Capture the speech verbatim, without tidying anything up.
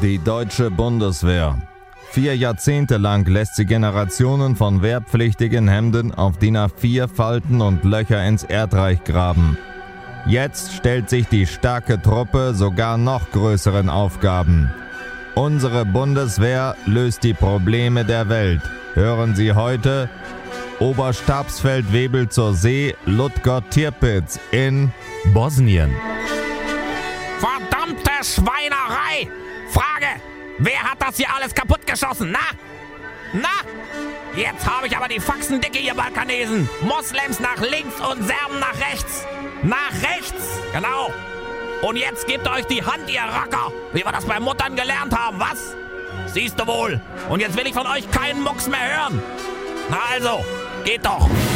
Die deutsche Bundeswehr. Vier Jahrzehnte lang lässt sie Generationen von wehrpflichtigen Hemden auf D I N A vier Falten und Löcher ins Erdreich graben. Jetzt stellt sich die starke Truppe sogar noch größeren Aufgaben. Unsere Bundeswehr löst die Probleme der Welt. Hören Sie heute Oberstabsfeldwebel zur See Ludger Tirpitz in Bosnien. Verdammte Schweinerei! Frage, wer hat das hier alles kaputtgeschossen, na? Na? Jetzt habe ich aber die Faxen dicke, ihr Balkanesen. Moslems nach links und Serben nach rechts. Nach rechts, genau. Und jetzt gebt euch die Hand, ihr Racker, wie wir das bei Muttern gelernt haben, was? Siehst du wohl. Und jetzt will ich von euch keinen Mucks mehr hören. Na also, geht doch.